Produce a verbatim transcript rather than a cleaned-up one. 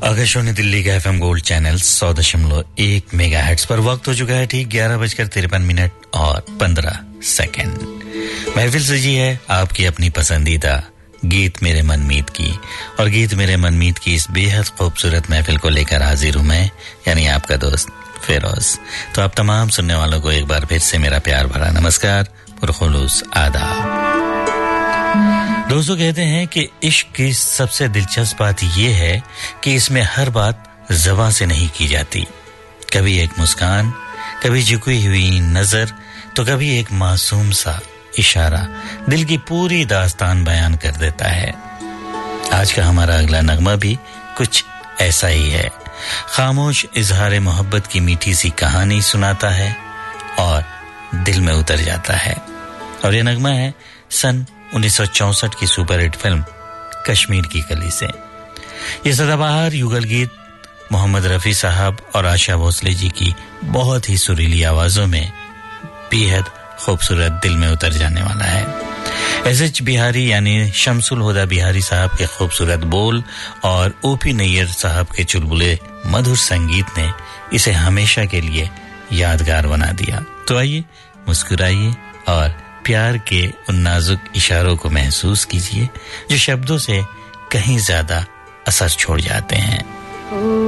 आकाशवाणी दिल्ली का FM gold channel सौ दशमलव एक मेगाहर्ट्ज पर वक्त हो चुका है ठीक ग्यारह बजकर तिरपन मिनट और पंद्रह सेकंड। महफिल सजी है आपकी अपनी पसंदीदा गीत मेरे मनमीत की, और गीत मेरे मनमीत की इस बेहद खूबसूरत महफिल को लेकर हाजिर हूं मैं, यानी आपका दोस्त फिरोज। तो आप तमाम सुनने वालों को एक बार फिर से मेरा प्यार भरा नमस्कार, पुरखुलूस आदाब। दोस्तों, कहते हैं कि इश्क की सबसे दिलचस्प बात यह है कि इसमें हर बात ज़बान से नहीं की जाती। कभी एक मुस्कान, कभी झुकी हुई नजर, तो कभी एक मासूम सा इशारा दिल की पूरी दास्तान बयान कर देता है। आज का हमारा अगला नगमा भी कुछ ऐसा ही है। खामोश इजहार मोहब्बत की मीठी सी कहानी सुनाता है और दिल में उतर जाता है। और ये नगमा है सन उन्नीस सौ चौसठ की सुपरहिट फिल्म कश्मीर की कली से। ये सदाबहार युगल गीत मोहम्मद रफी साहब और आशा भोसले जी की बहुत ही सुरीली आवाजों में बेहद खूबसूरत दिल में उतर जाने वाला है। एस एच बिहारी यानी शमसुल हुदा बिहारी साहब के खूबसूरत बोल और ओपी नैयर साहब के चुलबुले मधुर संगीत ने इसे हमेशा के लिए यादगार बना दिया। तो आइए मुस्कुराइए और प्यार के उन नाजुक इशारों को महसूस कीजिए जो शब्दों से कहीं ज्यादा असर छोड़ जाते हैं।